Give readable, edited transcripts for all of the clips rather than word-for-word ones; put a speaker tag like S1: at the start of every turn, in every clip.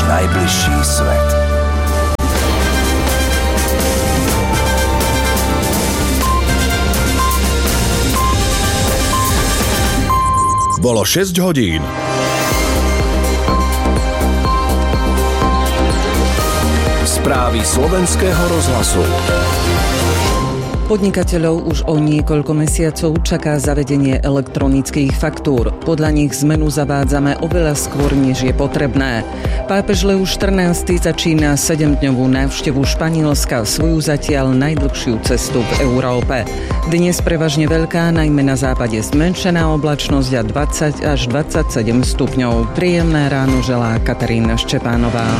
S1: najbližší svet. Bolo 6 hodín. Správy Slovenského rozhlasu.
S2: Podnikateľov už o niekoľko mesiacov čaká zavedenie elektronických faktúr. Podľa nich zmenu zavádzame oveľa skôr, než je potrebné. Pápež Leus XIV začína 7-dňovú návštevu Španielska, svoju zatiaľ najdlhšiu cestu v Európe. Dnes prevažne veľká, najmä na západe zmenšená oblačnosť a 20 až 27 stupňov. Príjemné ráno želá Katarína Ščepánová.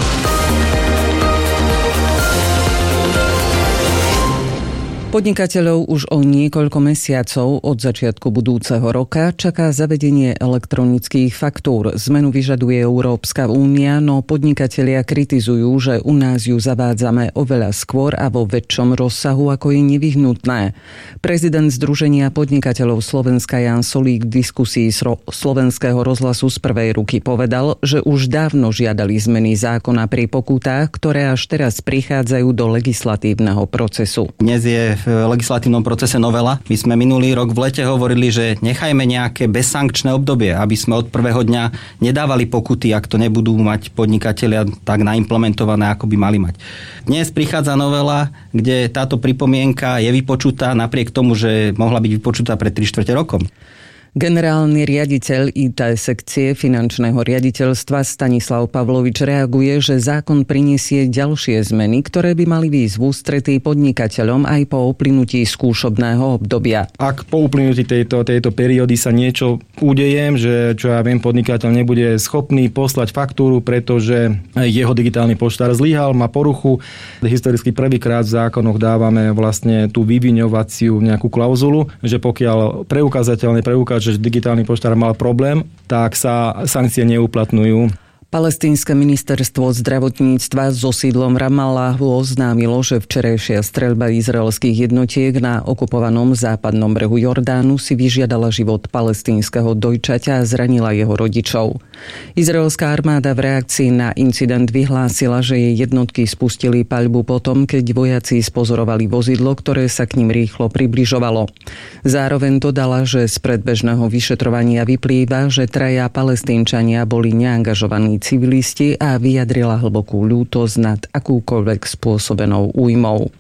S2: Podnikateľov už o niekoľko mesiacov od začiatku budúceho roka čaká zavedenie elektronických faktúr. Zmenu vyžaduje Európska únia, no podnikatelia kritizujú, že u nás ju zavádzame oveľa skôr a vo väčšom rozsahu, ako je nevyhnutné. Prezident Združenia podnikateľov Slovenska Ján Solík v diskusii Slovenského rozhlasu z prvej ruky povedal, že už dávno žiadali zmeny zákona pri pokutách, ktoré až teraz prichádzajú do legislatívneho procesu.
S3: Dnes je v legislatívnom procese novela. My sme minulý rok v lete hovorili, že nechajme nejaké bezsankčné obdobie, aby sme od prvého dňa nedávali pokuty, ak to nebudú mať podnikatelia tak naimplementované, ako by mali mať. Dnes prichádza novela, kde táto pripomienka je vypočutá napriek tomu, že mohla byť vypočutá pred 3/4 rokom.
S2: Generálny riaditeľ IT sekcie finančného riaditeľstva Stanislav Pavlovič reaguje, že zákon prinesie ďalšie zmeny, ktoré by mali výjsť v ústretí podnikateľom aj po uplynutí skúšobného obdobia.
S4: Ak po uplynutí tejto periódy sa niečo udeje, že čo ja viem, podnikateľ nebude schopný poslať faktúru, pretože jeho digitálny poštár zlyhal, má poruchu. Historicky prvýkrát v zákonoch dávame vlastne tú vyviňovaciu nejakú klauzulu, že pokiaľ preukázateľne preukáže, že digitálny poštár mal problém, tak sa sankcie neuplatňujú.
S2: Palestínske ministerstvo zdravotníctva so sídlom Ramallahu oznámilo, že včerajšia streľba izraelských jednotiek na okupovanom západnom brehu Jordánu si vyžiadala život palestínskeho dojčaťa a zranila jeho rodičov. Izraelská armáda v reakcii na incident vyhlásila, že jej jednotky spustili paľbu potom, keď vojaci spozorovali vozidlo, ktoré sa k ním rýchlo približovalo. Zároveň dodala, že z predbežného vyšetrovania vyplýva, že 3 Palestínčania boli neangažovaní civilisti a vyjadrila hlbokú ľútosť nad akúkoľvek spôsobenou újmou.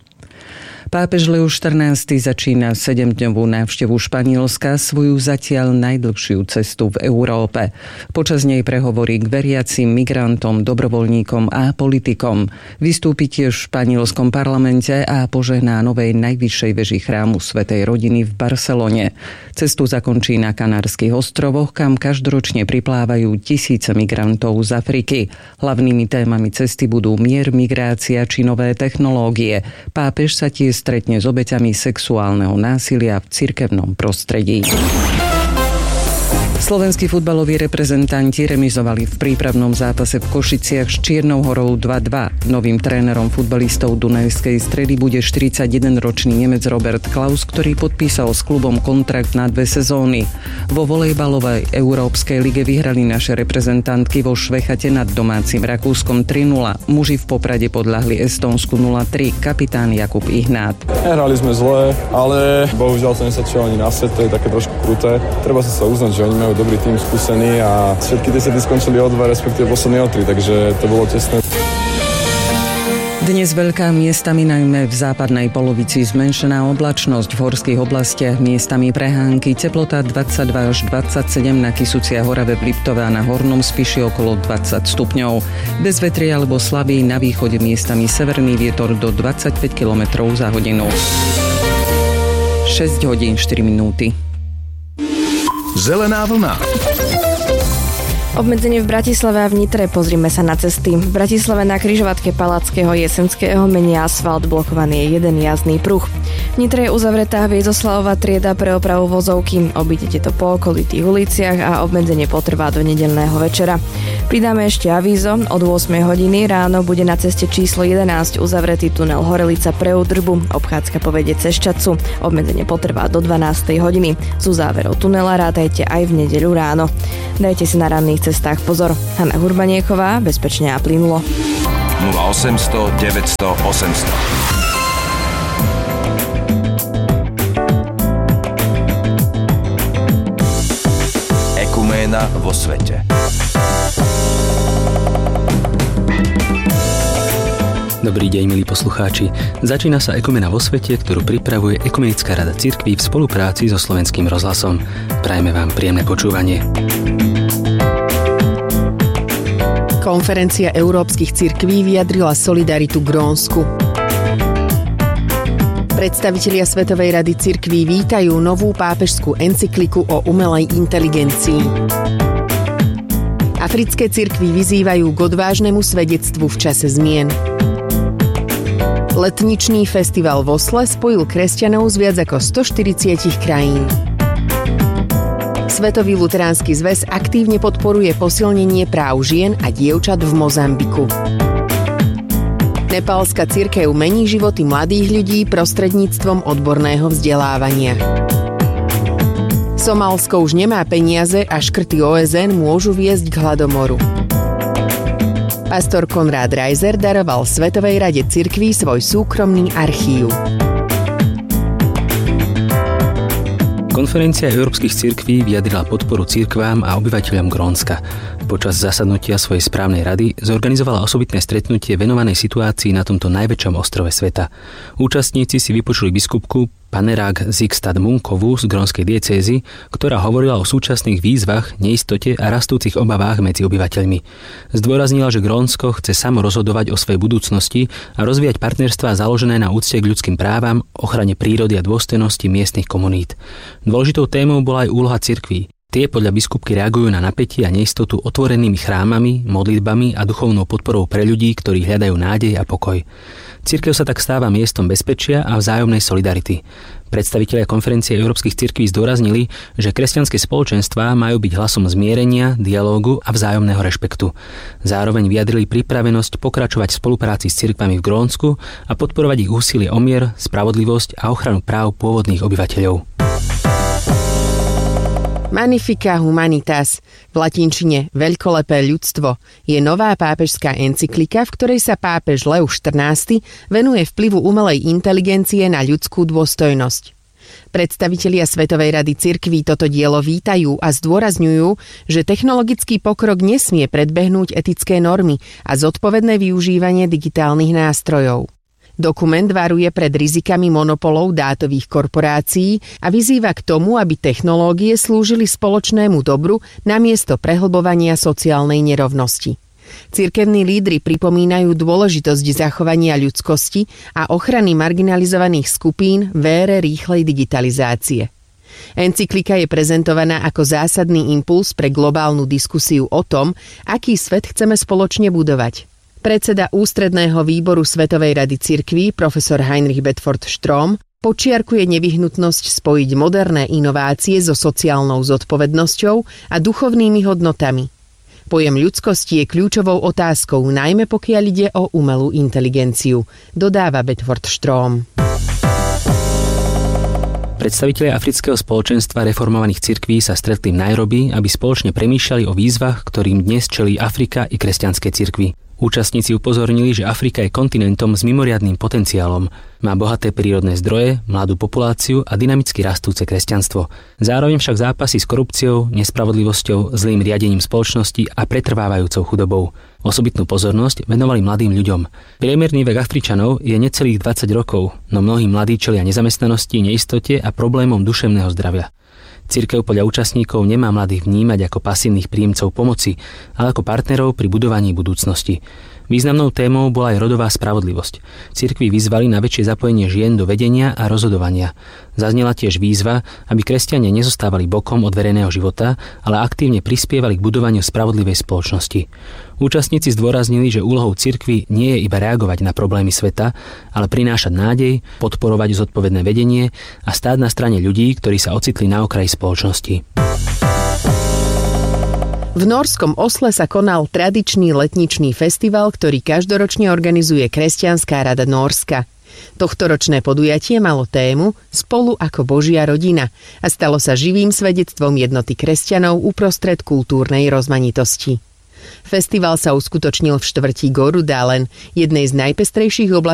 S2: Pápež Leus XIV začína 7-dňovú návštevu Španielska, svoju zatiaľ najdlhšiu cestu v Európe. Počas nej prehovorí k veriacim, migrantom, dobrovoľníkom a politikom. Vystúpi tiež v španielskom parlamente a požehná novej najvyššej veži chrámu Svätej rodiny v Barcelone. Cestu zakončí na Kanárskych ostrovoch, kam každoročne priplávajú tisíce migrantov z Afriky. Hlavnými témami cesty budú mier, migrácia či nové technológie. Pápež sa tiež stretne s obeťami sexuálneho násilia v cirkevnom prostredí. Slovenskí futbaloví reprezentanti remizovali v prípravnom zápase v Košiciach s Čiernou Horou 2-2. Novým trénerom futbalistov Dunajskej Stredy bude 41-ročný Nemec Robert Klaus, ktorý podpísal s klubom kontrakt na 2 sezóny. Vo volejbalovej Európskej lige vyhrali naše reprezentantky vo Švechate nad domácim Rakúskom 3-0. Muži v Poprade podľahli Estónsku 0-3. Kapitán Jakub Ihnát.
S5: Hrali sme zle, ale bohužiaľ sa nesačilo ani na set, to je také trošku kruté. Treba sa uznať, že oni majú dobrý tým, skúsený a všetky tie sety skončili o 2, respektíve posledné o 3, takže to bolo tesné.
S2: Dnes veľká miestami, najmä v západnej polovici zmenšená oblačnosť, v horských oblastiach miestami prehánky, teplota 22 až 27, na Kysuciach, Horave, v Liptove a na Hornom Spiši okolo 20 stupňov. Bez vetria alebo slabý, na východe miestami severný vietor do 25 km za hodinu. 6 hodín 4 minúty.
S1: Zelená vlna.
S6: Obmedzenie v Bratislave a v Nitre, pozrime sa na cesty. V Bratislave na križovatke Palackého Jesenského mení asfalt, blokovaný je jeden jazdný pruh. V Nitre je uzavretá Hviezdoslavová trieda pre opravu vozovky. Obídete to po okolitých uliciach a obmedzenie potrvá do nedeľného večera. Pridáme ešte avízo, od 8 hodiny ráno bude na ceste číslo 11 uzavretý tunel Horelica pre údržbu. Obchádzka povedie cez Šťacu. Obmedzenie potrvá do 12 hodiny. Z uzáverov tunela rátajte aj v nedeľu ráno. Dajte si na ranných cestách pozor. Hanna Hurbanieková, bezpečne a plynulo.
S1: 0800 900 800. Ekuména vo svete.
S7: Dobrý deň, milí poslucháči. Začína sa Ekumena vo svete, ktorú pripravuje Ekumenická rada cirkví v spolupráci so Slovenským rozhlasom. Prajeme vám príjemné počúvanie.
S8: Konferencia európskych cirkví vyjadrila solidaritu Grónsku. Predstavitelia Svetovej rady cirkví vítajú novú pápežskú encykliku o umelej inteligencii. Africké cirkví vyzývajú k odvážnemu svedectvu v čase zmien. Letničný festival v Osle spojil kresťanov z viac ako 140 krajín. Svetový luteránsky zväz aktívne podporuje posilnenie práv žien a dievčat v Mozambiku. Nepálska cirkev mení životy mladých ľudí prostredníctvom odborného vzdelávania. Somálsko už nemá peniaze a škrty OSN môžu viesť k hladomoru. Pastor Konrád Reiser daroval Svetovej rade cirkví svoj súkromný archív.
S7: Konferencia európskych cirkví vyjadrila podporu cirkvám a obyvateľom Grónska. Počas zasadnutia svojej správnej rady zorganizovala osobitné stretnutie venovanej situácii na tomto najväčšom ostrove sveta. Účastníci si vypočuli biskupku Panerák Zigstad Munkovú z grónskej diecézy, ktorá hovorila o súčasných výzvach, neistote a rastúcich obavách medzi obyvateľmi. Zdôraznila, že Grónsko chce samo rozhodovať o svojej budúcnosti a rozvíjať partnerstvá založené na úcte k ľudským právam, ochrane prírody a dôstojnosti miestnych komunít. Dôležitou témou bola aj úloha cirkví. Tie podľa biskupky reagujú na napätie a neistotu otvorenými chrámami, modlitbami a duchovnou podporou pre ľudí, ktorí hľadajú nádej a pokoj. Cirkev sa tak stáva miestom bezpečia a vzájomnej solidarity. Predstavitelia konferencie európskych cirkví zdôraznili, že kresťanské spoločenstvá majú byť hlasom zmierenia, dialógu a vzájomného rešpektu. Zároveň vyjadrili pripravenosť pokračovať v spolupráci s cirkvami v Grónsku a podporovať ich úsilie o mier, spravodlivosť a ochranu práv pôvodných obyvateľov.
S8: Magnifica Humanitas, v latinčine veľkolepé ľudstvo, je nová pápežská encyklika, v ktorej sa pápež Lev XIV venuje vplyvu umelej inteligencie na ľudskú dôstojnosť. Predstavitelia Svetovej rady cirkví toto dielo vítajú a zdôrazňujú, že technologický pokrok nesmie predbehnúť etické normy a zodpovedné využívanie digitálnych nástrojov. Dokument varuje pred rizikami monopolov dátových korporácií a vyzýva k tomu, aby technológie slúžili spoločnému dobru namiesto prehlbovania sociálnej nerovnosti. Cirkevní lídri pripomínajú dôležitosť zachovania ľudskosti a ochrany marginalizovaných skupín v ére rýchlej digitalizácie. Encyklika je prezentovaná ako zásadný impuls pre globálnu diskusiu o tom, aký svet chceme spoločne budovať. Predseda ústredného výboru Svetovej rady cirkví, profesor Heinrich Bedford Strom, podčiarkuje nevyhnutnosť spojiť moderné inovácie so sociálnou zodpovednosťou a duchovnými hodnotami. Pojem ľudskosti je kľúčovou otázkou, najmä pokiaľ ide o umelú inteligenciu, dodáva Bedford Strom.
S7: Predstavitelia Afrického spoločenstva reformovaných cirkví sa stretli v Nairobi, aby spoločne premýšľali o výzvach, ktorým dnes čelí Afrika i kresťanské cirkvi. Účastníci upozornili, že Afrika je kontinentom s mimoriadnym potenciálom. Má bohaté prírodné zdroje, mladú populáciu a dynamicky rastúce kresťanstvo. Zároveň však zápasy s korupciou, nespravodlivosťou, zlým riadením spoločnosti a pretrvávajúcou chudobou. Osobitnú pozornosť venovali mladým ľuďom. Priemerný vek Afričanov je necelých 20 rokov, no mnohí mladí čelia nezamestnanosti, neistote a problémom duševného zdravia. Cirkev podľa účastníkov nemá mladých vnímať ako pasívnych príjemcov pomoci, ale ako partnerov pri budovaní budúcnosti. Významnou témou bola aj rodová spravodlivosť. Cirkvi vyzvali na väčšie zapojenie žien do vedenia a rozhodovania. Zaznela tiež výzva, aby kresťania nezostávali bokom od verejného života, ale aktívne prispievali k budovaniu spravodlivej spoločnosti. Účastníci zdôraznili, že úlohou cirkvi nie je iba reagovať na problémy sveta, ale prinášať nádej, podporovať zodpovedné vedenie a stáť na strane ľudí, ktorí sa ocitli na okraji spoločnosti.
S8: V norskom Osle sa konal tradičný letničný festival, ktorý každoročne organizuje Kresťanská rada Nórska. Tohtoročné podujatie malo tému Spolu ako Božia rodina a stalo sa živým svedectvom jednoty kresťanov uprostred kultúrnej rozmanitosti. Festival sa uskutočnil v štvrti Gorudalen, jednej z najpestrejších oblastí